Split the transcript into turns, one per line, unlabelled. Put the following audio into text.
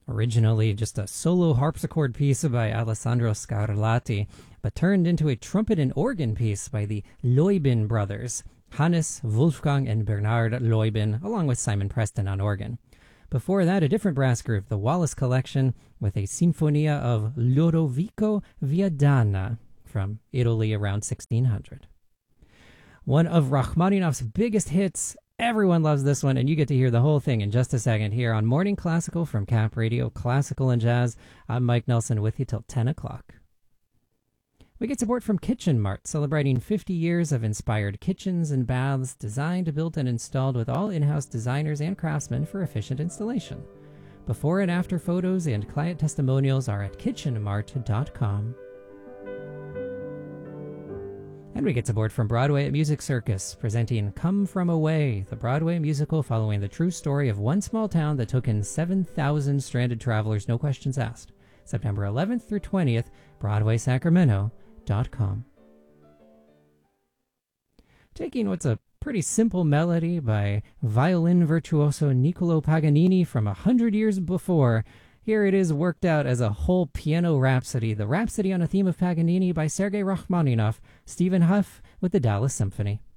Originally just a solo harpsichord piece by Alessandro Scarlatti, but turned into a trumpet and organ piece by the Leubin brothers, Hannes, Wolfgang, and Bernard Leubin, along with Simon Preston on organ. Before that, a different brass group, the Wallace Collection, with a Sinfonia of Ludovico Viadana from Italy around 1600. One of Rachmaninoff's biggest hits. Everyone loves this one, and you get to hear the whole thing in just a second here on Morning Classical from Cap Radio, Classical and Jazz. I'm Mike Nelson with you till 10 o'clock. We get support from Kitchen Mart, celebrating 50 years of inspired kitchens and baths designed, built, and installed with all in-house designers and craftsmen for efficient installation. Before and after photos and client testimonials are at kitchenmart.com. And we get support from Broadway at Music Circus, presenting Come From Away, the Broadway musical following the true story of one small town that took in 7,000 stranded travelers, no questions asked. September 11th through 20th, BroadwaySacramento.com. Taking what's a pretty simple melody by violin virtuoso Niccolo Paganini from 100 years before, here it is worked out as a whole piano rhapsody, the Rhapsody on a Theme of Paganini by Sergei Rachmaninoff, Stephen Huff with the Dallas Symphony.